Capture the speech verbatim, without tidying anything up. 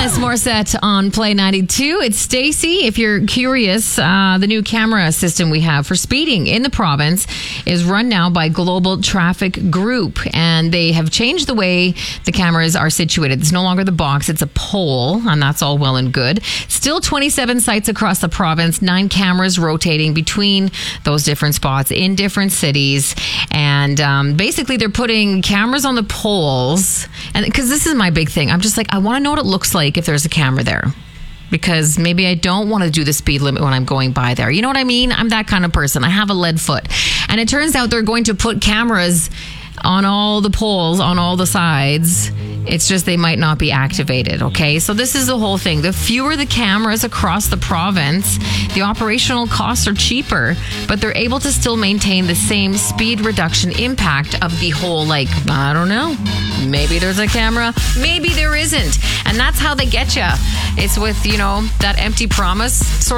Alanis Morissette on Play ninety-two. It's Stacy. If you're curious, uh, the new camera system we have for speeding in the province is run now by Global Traffic Group, and they have changed the way the cameras are situated. It's no longer the box, it's a pole, and that's all well and good. Still twenty-seven sites across the province, nine cameras rotating between those different spots in different cities, and um, basically they're putting cameras on the poles, and because this is my big thing, I'm just like, I want to know what it looks like if there's a camera there, because maybe I don't want to do the speed limit when I'm going by there. You know what I mean? I'm that kind of person. I have a lead foot. And it turns out they're going to put cameras on all the poles, on all the sides. It's just they might not be activated, okay? So this is the whole thing. The fewer the cameras across the province, the operational costs are cheaper, but they're able to still maintain the same speed reduction impact of the whole, like, I don't know, maybe there's a camera, maybe there isn't. And that's how they get you. It's with, you know, that empty promise sort